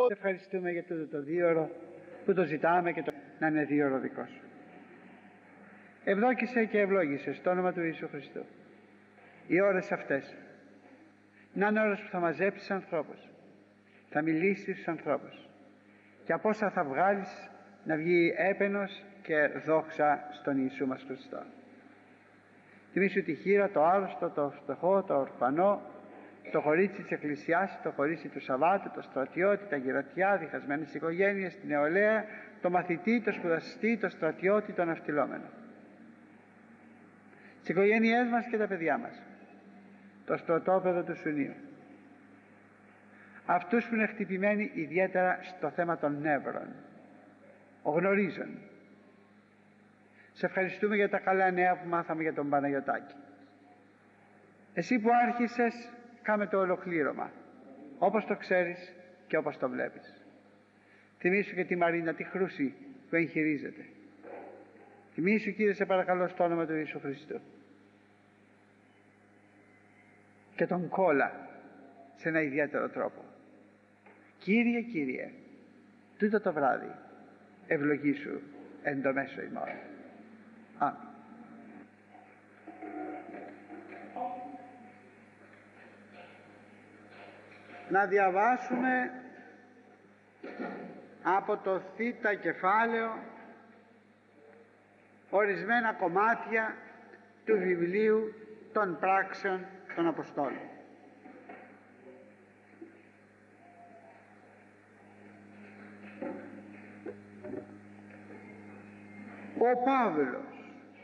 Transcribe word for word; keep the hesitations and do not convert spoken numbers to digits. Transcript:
Ευχαριστούμε για το, το δίωρο που το ζητάμε και το να είναι δίωρο δικό σου. Ευδόκησε και ευλόγησε στο όνομα του Ιησού Χριστού οι ώρες αυτές να είναι ώρες που θα μαζέψεις ανθρώπους, θα μιλήσεις στους ανθρώπους και από όσα θα βγάλεις να βγει έπαινος και δόξα στον Ιησού μας Χριστό. Θυμήσου τη χήρα, το άρρωστο, το φτωχό, το ορφανό, το κορίτσι της Εκκλησιάς, το κορίτσι του Σαββάτου, το στρατιώτη, τα γυρατιά, διχασμένες οικογένειες, την νεολαία, το μαθητή, το σπουδαστή, το στρατιώτη, τον ναυτιλόμενο. Τις οικογένειές μας και τα παιδιά μας, το στρατόπεδο του Σουνίου, αυτούς που είναι χτυπημένοι ιδιαίτερα στο θέμα των νεύρων, γνωρίζουν. Σε ευχαριστούμε για τα καλά νέα που μάθαμε για τον Παναγιωτάκη. Εσύ που άρχισες, κάμε το ολοκλήρωμα όπως το ξέρεις και όπως το βλέπεις. Θυμήσου και τη Μαρίνα τη Χρούση που εγχειρίζεται. Θυμήσου, Κύριε, σε παρακαλώ, στο όνομα του Ιησού Χριστού, και τον Κόλα σε ένα ιδιαίτερο τρόπο. Κύριε, Κύριε, τούτο το βράδυ ευλογήσου εν το μέσο ημών. Αμήν. Να διαβάσουμε από το θήτα κεφάλαιο ορισμένα κομμάτια του βιβλίου των πράξεων των Αποστόλων. Ο Παύλος